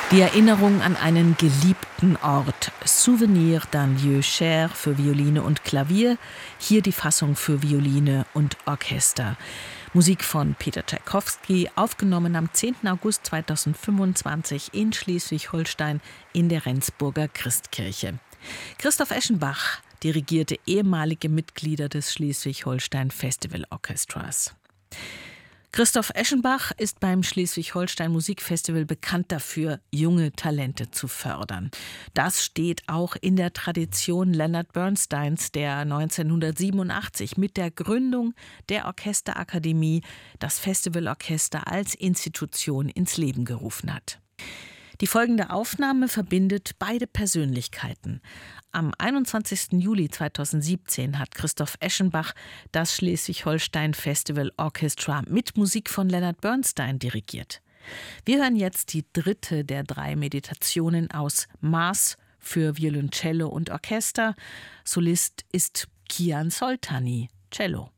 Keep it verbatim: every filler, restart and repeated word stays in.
Die Erinnerung an einen geliebten Ort. Souvenir d'un lieu cher für Violine und Klavier. Hier die Fassung für Violine und Orchester. Musik von Peter Tschaikowski, aufgenommen am zehnten August zweitausendfünfundzwanzig in Schleswig-Holstein in der Rendsburger Christkirche. Christoph Eschenbach dirigierte ehemalige Mitglieder des Schleswig-Holstein Festival Orchestras. Christoph Eschenbach ist beim Schleswig-Holstein Musikfestival bekannt dafür, junge Talente zu fördern. Das steht auch in der Tradition Leonard Bernsteins, der neunzehnhundertsiebenundachtzig mit der Gründung der Orchesterakademie das Festivalorchester als Institution ins Leben gerufen hat. Die folgende Aufnahme verbindet beide Persönlichkeiten. Am einundzwanzigsten Juli zweitausendsiebzehn hat Christoph Eschenbach das Schleswig-Holstein Festival Orchestra mit Musik von Leonard Bernstein dirigiert. Wir hören jetzt die dritte der drei Meditationen aus Maß für Violoncello und Orchester. Solist ist Kian Soltani, Cello.